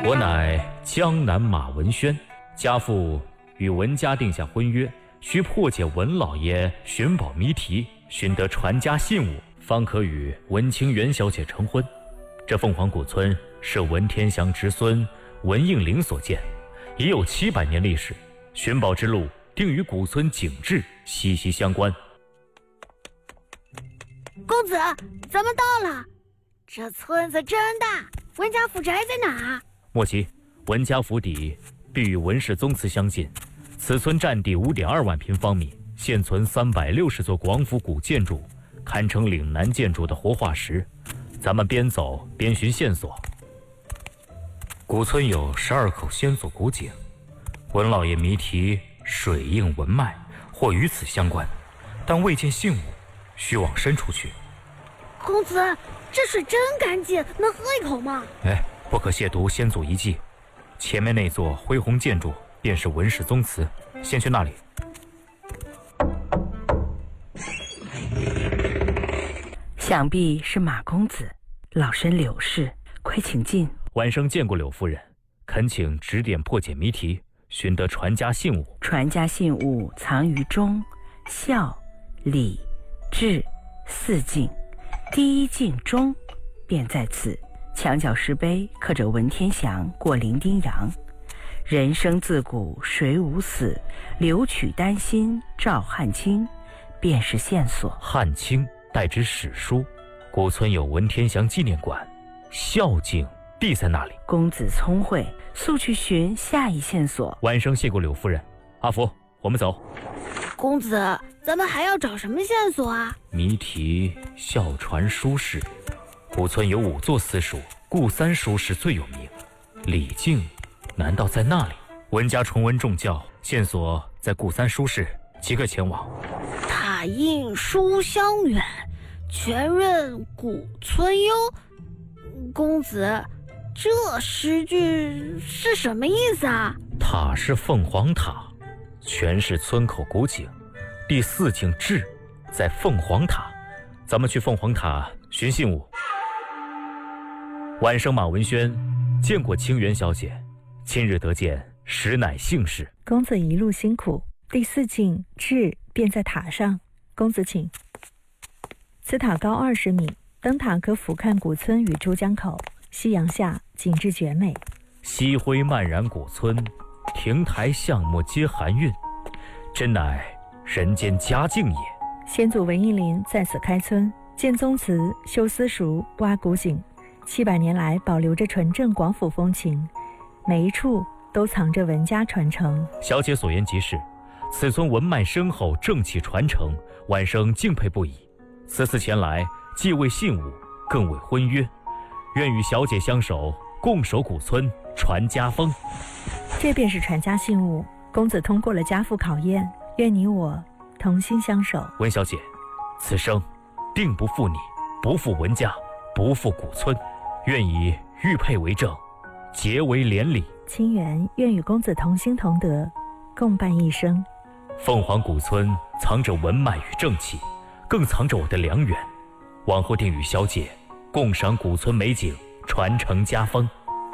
我乃江南马文轩，家父与文家定下婚约，需破解文老爷寻宝谜题，寻得传家信物，方可与文清元小姐成婚。这凤凰古村是文天祥侄孙文应麟所建，已有700年历史，寻宝之路定与古村景致息息相关。 公子，咱们到了。这村子真大，文家府宅在哪？ 莫急，文家府邸必与文氏宗祠相近，此村占地5.2万平方米，现存360座广府古建筑，堪称岭南建筑的活化石。咱们边走边寻线索。古村有12口先祖古井，文老爷谜题水应文脉，或与此相关，但未见信物，需往深处去。 公子，这水真干净，能喝一口吗？ 不可亵渎先祖遗迹。前面那座恢宏建筑便是文氏宗祠，先去那里。 想必是马公子，老身柳氏，快请进。 晚生见过柳夫人，恳请指点破解谜题，寻得传家信物。 传家信物藏于忠、孝、礼、智4境，第1境忠便在此。墙角石碑刻着文天祥过零丁洋，人生自古谁无死，留取丹心照汗青，便是线索。 汗青代指史书，古村有文天祥纪念馆，孝敬必在那里。 公子聪慧，速去寻下一线索。 晚生谢过柳夫人。阿福，我们走。 公子，咱们还要找什么线索啊？ 谜题笑传书室，古村有5座私塾，顾三书室最有名，李靖难道在那里？文家崇文重教，线索在顾三书室，即刻前往。 塔印书香远，全任古村幽。公子，这诗句是什么意思啊？ 塔是凤凰塔，全是村口古井，第4境志在凤凰塔。咱们去凤凰塔寻信物。晚生马文轩见过清源小姐，今日得见，实乃幸事。 公子一路辛苦，第4境志便在塔上，公子请。此塔高20米，登塔可俯瞰古村与珠江口，夕阳下景致绝美。 夕辉漫然古村，亭台巷陌皆含韵，真乃人间佳境也。 先祖文应麟在此开村，建宗祠，修私塾，挖古井，700年来保留着纯正广府风情，每一处都藏着文家传承。 小姐所言极是，此村文脉深厚，正气传承，晚生敬佩不已。此次前来，既为信物，更为婚约，愿与小姐相守，共守古村，传家风。 这便是传家信物，公子通过了家父考验，愿你我同心相守。 文小姐，此生定不负你，不负文家，不负古村，愿以玉佩为证，结为连理。 清源愿与公子同心同德，共伴一生。 凤凰古村藏着文脉与正气，更藏着我的良缘，往后定与小姐共赏古村美景，传承家风。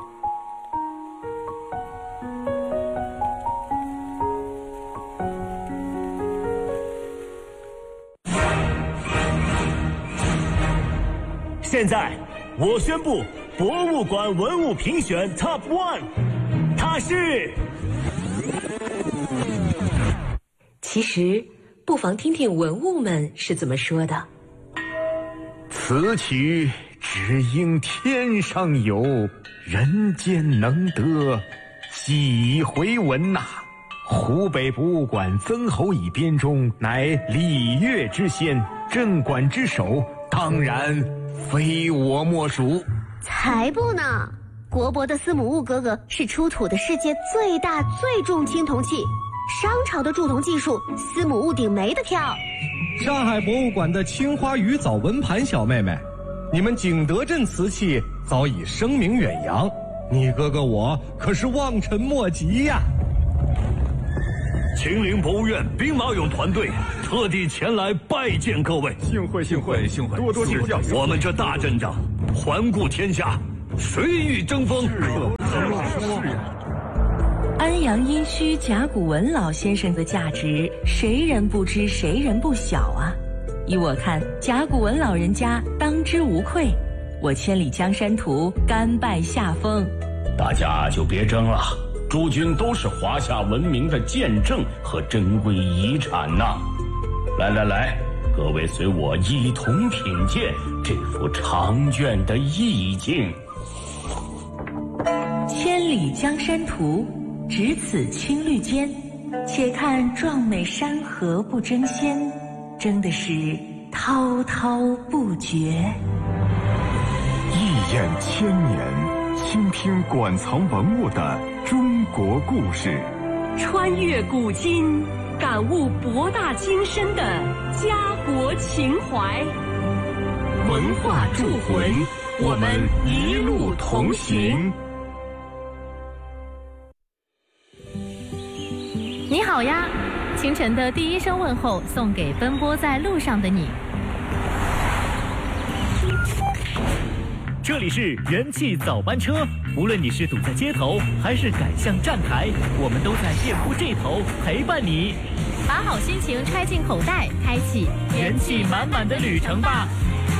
现在我宣布博物馆文物评选 Top 1， 它是…… 其实不妨听听文物们是怎么说的。 此曲只应天上有，人间能得几回闻呐。湖北博物馆曾侯乙编钟，乃礼乐之先，镇馆之首，当然非我莫属。 才不呢！国博的司母戊哥哥是出土的世界最大最重青铜器，商朝的铸铜技术，司母戊顶没得挑。 上海博物馆的青花鱼藻纹盘小妹妹，你们景德镇瓷器早已声名远扬，你哥哥我可是望尘莫及呀。 秦陵博物院兵马俑团队特地前来拜见各位， 幸会幸会幸会，多多指教。 我们这大阵仗，环顾天下，谁与争锋？ 安阳殷墟甲骨文老先生的价值，谁人不知谁人不晓啊！依我看，甲骨文老人家当之无愧。我千里江山图甘拜下风。 大家就别争了，诸君都是华夏文明的见证和珍贵遗产呐！来，各位随我一同品鉴这幅长卷的意境。 千里江山图，只此青绿间，且看壮美山河不争先，争的是滔滔不绝。 一眼千年，倾听馆藏文物的中国故事， 穿越古今，感悟博大精深的家国情怀。 文化铸魂，我们一路同行。 你好呀，清晨的第一声问候送给奔波在路上的你。 这里是元气早班车，无论你是堵在街头还是赶向站台，我们都在店铺这头陪伴你。 把好心情揣进口袋，开启元气满满的旅程吧。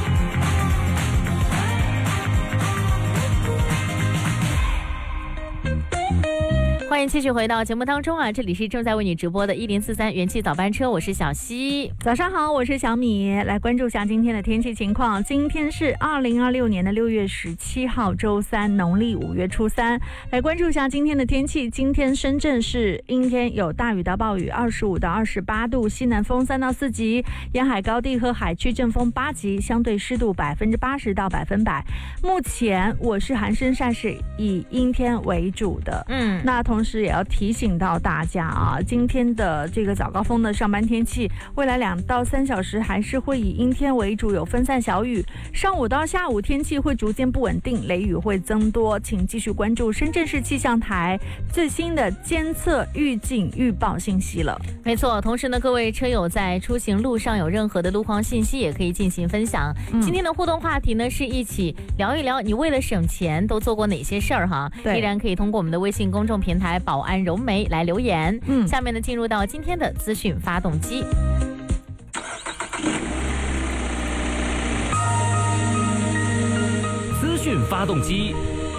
欢迎继续回到节目当中啊！这里是正在为你直播的1043元气早班车，我是小溪。 早上好，我是小米。来关注一下今天的天气情况。今天是2026年的6月17号，周三，农历5月初3。来关注一下今天的天气。今天深圳是阴天，有大雨到暴雨，25到28度，西南风3到4级，沿海高地和海区阵风8级，相对湿度80%到100%。目前我是寒生晒是以阴天为主的。那同时也要提醒到大家啊，今天的这个早高峰的上班天气，未来2到3小时还是会以阴天为主，有分散小雨。上午到下午天气会逐渐不稳定，雷雨会增多，请继续关注深圳市气象台最新的监测预警预报信息了。 没错，同时呢，各位车友在出行路上有任何的路况信息，也可以进行分享。今天的互动话题呢，是一起聊一聊你为了省钱都做过哪些事儿哈。依然可以通过我们的微信公众平台保安柔媒来留言。下面呢，进入到今天的资讯发动机。 资讯发动机。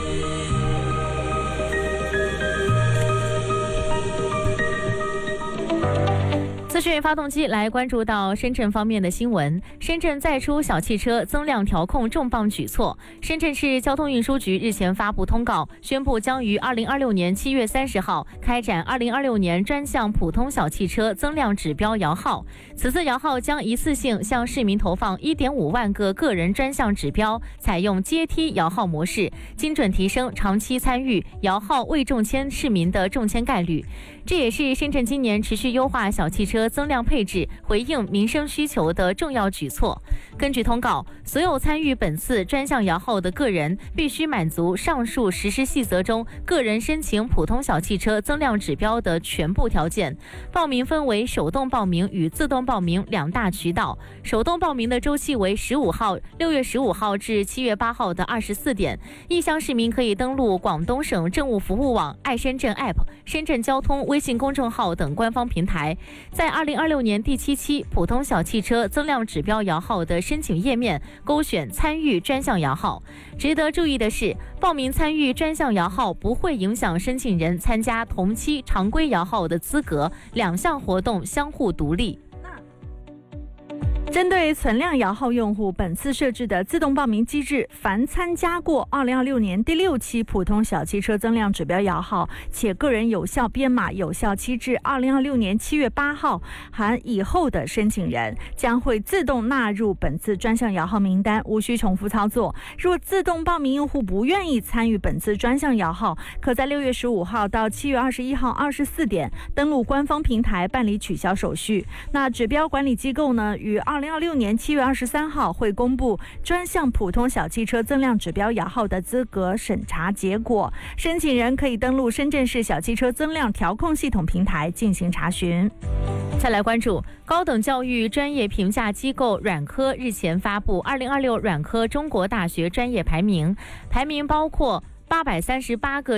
资讯发动机来关注到深圳方面的新闻。深圳再出小汽车增量调控重磅举措。深圳市交通运输局日前发布通告，宣布将于2026年7月30号开展2026年专项普通小汽车增量指标摇号。此次摇号将一次性向市民投放1.5万个个人专项指标，采用阶梯摇号模式，精准提升长期参与摇号未中签市民的中签概率。这也是深圳今年持续优化小汽车增量配置，回应民生需求的重要举措。根据通告，所有参与本次专项摇号的个人必须满足上述实施细则中个人申请普通小汽车增量指标的全部条件。报名分为手动报名与自动报名2大渠道。手动报名的周期为6月15号至7月8号的24点。意向市民可以登录广东省政务服务网、爱深圳 App、深圳交通微信公众号等官方平台，在2026年第7期普通小汽车增量指标摇号的申请页面勾选参与专项摇号。值得注意的是，报名参与专项摇号不会影响申请人参加同期常规摇号的资格，2项活动相互独立。 针对存量摇号用户，本次设置的自动报名机制，凡参加过2026年第6期普通小汽车增量指标摇号，且个人有效编码有效期至2026年7月8号含以后的申请人，将会自动纳入本次专项摇号名单，无需重复操作。若自动报名用户不愿意参与本次专项摇号，可在6月15号到7月21号24点登录官方平台办理取消手续。那指标管理机构呢，于2026年7月23号会公布专项普通小汽车增量指标摇号的资格审查结果，申请人可以登录深圳市小汽车增量调控系统平台进行查询。 再来关注高等教育专业评价机构软科日前发布2026软科中国大学专业排名，排名包括838个